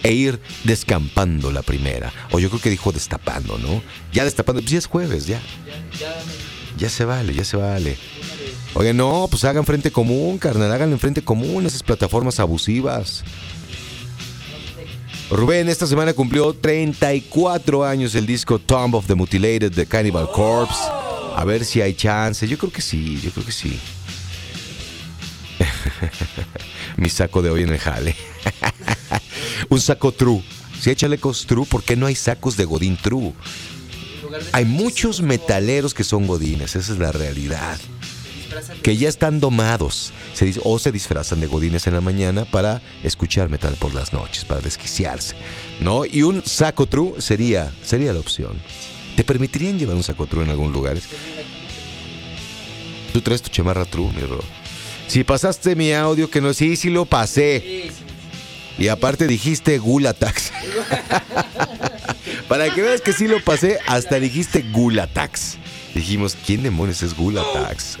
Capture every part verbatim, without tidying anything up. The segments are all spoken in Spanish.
e ir descampando la primera. O yo creo que dijo destapando, ¿no? Ya destapando, pues ya es jueves, ya. Ya se vale, ya se vale. Oye, no, pues hagan frente común, carnal, hagan en frente común esas plataformas abusivas. Rubén, esta semana cumplió treinta y cuatro años el disco Tomb of the Mutilated de Cannibal Corpse. A ver si hay chance. Yo creo que sí, yo creo que sí. Mi saco de hoy en el jale. Un saco true. Si hay chalecos true, ¿por qué no hay sacos de godín true? Hay muchos metaleros que son godines, esa es la realidad. Que ya están domados, se dice, o se disfrazan de godines en la mañana para escuchar metal por las noches, para desquiciarse, ¿no? Y un saco true sería, sería la opción. ¿Te permitirían llevar un saco true en algún lugar? ¿Tú traes tu chamarra true, mi Ro? Si pasaste mi audio que no, sí, sí lo pasé. Y aparte dijiste Gulatax. Para que veas que sí lo pasé, hasta dijiste Gulatax. Dijimos, ¿quién demonios es Gulatax?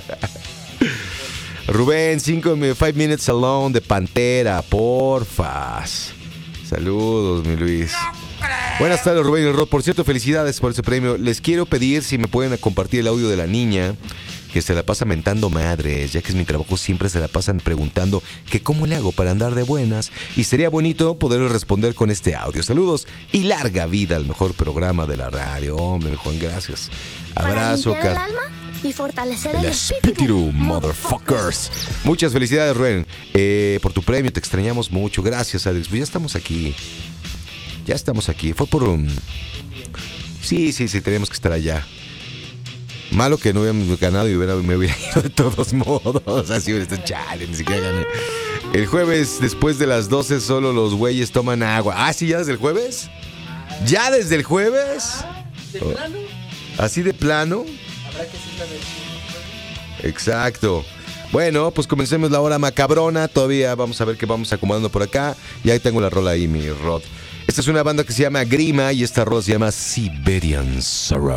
Rubén, cinco, five minutes alone de Pantera, porfas. Saludos, mi Luis. Buenas tardes, Rubén y Rod. Por cierto, felicidades por ese premio. Les quiero pedir si me pueden compartir el audio de la niña que se la pasa mentando madres, ya que es mi trabajo, siempre se la pasan preguntando que cómo le hago para andar de buenas, y sería bonito poder responder con este audio. Saludos y larga vida al mejor programa de la radio. Hombre, Juan, gracias. Abrazo, para limpiar el alma y fortalecer el, el espíritu, espíritu, motherfuckers. Muchas felicidades, Rubén, eh, por tu premio, te extrañamos mucho. Gracias, Alex. Pues ya estamos aquí. Ya estamos aquí. Fue por un... Sí, sí, sí, tenemos que estar allá. Malo que no hubiéramos ganado y hubiera, me hubiera ido de todos modos. Así hubiera estado chale, ni siquiera gané. El jueves, después de las doce, solo los güeyes toman agua. Ah, sí, ya desde el jueves. ¿Ya desde el jueves? ¿De plano? ¿Así de plano? Habrá que hacer la versión. Exacto. Bueno, pues comencemos la hora macabrona. Todavía vamos a ver qué vamos acomodando por acá. Y ahí tengo la rola ahí, mi Rod. Esta es una banda que se llama Grima y esta rola se llama Siberian Sorrow.